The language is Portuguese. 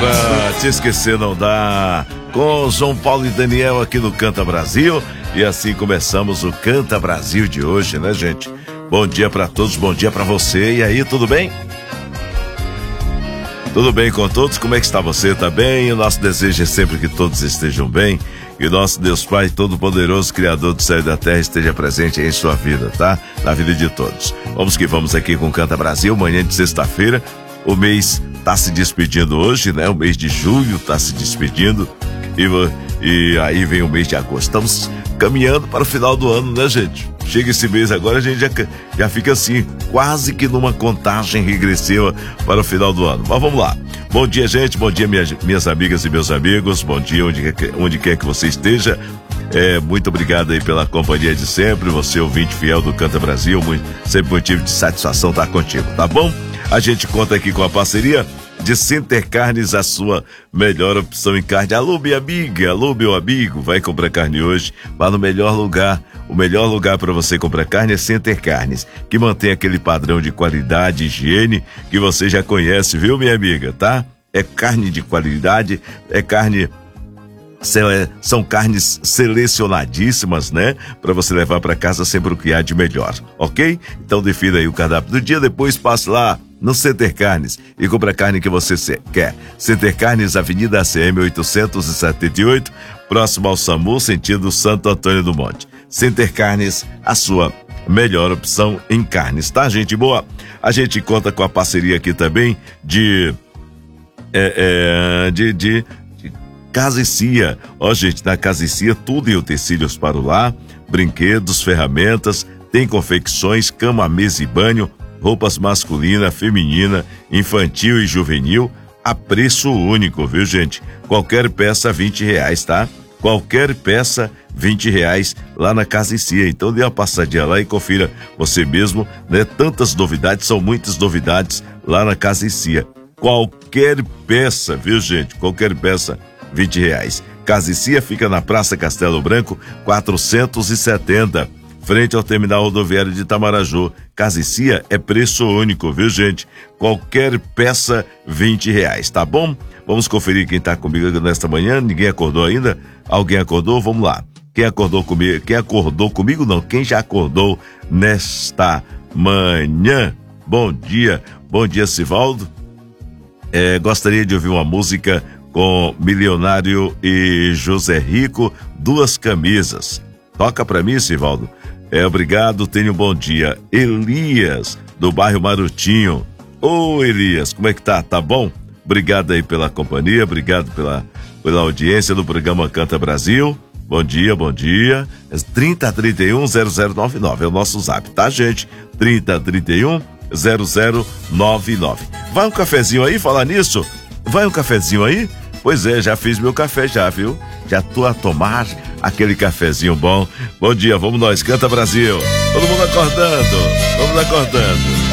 pra te esquecer não dá. Com João Paulo e Daniel aqui no Canta Brasil. E assim começamos o Canta Brasil de hoje, né, gente? Bom dia pra todos, bom dia pra você. E aí, tudo bem? Tudo bem com todos? Como é que está você? Tá bem? O nosso desejo é sempre que todos estejam bem. E o nosso Deus Pai Todo-Poderoso, Criador do céu e da terra, esteja presente em sua vida, tá? Na vida de todos. Vamos que vamos aqui com Canta Brasil, manhã de sexta-feira. O mês tá se despedindo hoje, né? O mês de julho tá se despedindo. E aí vem o mês de agosto. Estamos caminhando para o final do ano, né, gente? Chega esse mês agora, a gente já fica assim, quase que numa contagem regressiva para o final do ano. Mas vamos lá. Bom dia, gente. Bom dia, minhas amigas e meus amigos. Bom dia, onde quer que você esteja. Muito obrigado aí pela companhia de sempre. Você, ouvinte fiel do Canta Brasil, sempre motivo de satisfação estar contigo, tá bom? A gente conta aqui com a parceria de Center Carnes, a sua melhor opção em carne. Alô, minha amiga, alô, meu amigo, vai comprar carne hoje, vá no melhor lugar. O melhor lugar para você comprar carne é Center Carnes, que mantém aquele padrão de qualidade e higiene que você já conhece, viu, minha amiga, tá? É carne de qualidade, são carnes selecionadíssimas, né? Para você levar para casa sempre o que há de melhor, ok? Então defina aí o cardápio do dia, depois passe lá no Center Carnes e compra a carne que você quer. Center Carnes, Avenida ACM 878, próximo ao SAMU, sentido Santo Antônio do Monte. Center Carnes, a sua melhor opção em carnes, tá, gente boa? A gente conta com a parceria aqui também de Casa e Cia. Ó, gente, na Casa e Cia, tudo em utensílios para o lar, brinquedos, ferramentas, tem confecções, cama, mesa e banho, roupas masculina, feminina, infantil e juvenil, a preço único, viu, gente? Qualquer peça R$20, tá? Qualquer peça R$20 lá na Casa e Cia. Então dê uma passadinha lá e confira você mesmo, né? Tantas novidades, são muitas novidades lá na Casa e Cia. Qualquer peça, viu, gente? Qualquer peça R$20. Casa e Cia fica na Praça Castelo Branco 470, frente ao terminal rodoviário de Itamaraju. Casa e Cia é preço único, viu, gente? Qualquer peça R$20, tá bom? Vamos conferir quem tá comigo nesta manhã. Ninguém acordou ainda? Alguém acordou? Vamos lá. Quem acordou comigo? Quem acordou comigo não, quem já acordou nesta manhã? Bom dia, Sivaldo. Gostaria de ouvir uma música com Milionário e José Rico, Duas Camisas. Toca pra mim, Sivaldo. Obrigado, tenha um bom dia. Elias, do bairro Marutinho. Ô, Elias, como é que tá? Tá bom? Obrigado aí pela companhia, obrigado pela audiência do programa Canta Brasil. Bom dia. 3031-0099 é o nosso zap, tá, gente? 3031-0099. Vai um cafezinho aí, falar nisso? Vai um cafezinho aí? Pois é, já fiz meu café já, viu? Já tô a tomar aquele cafezinho bom. Bom dia, vamos nós, Canta Brasil. Todo mundo acordando, vamos acordando.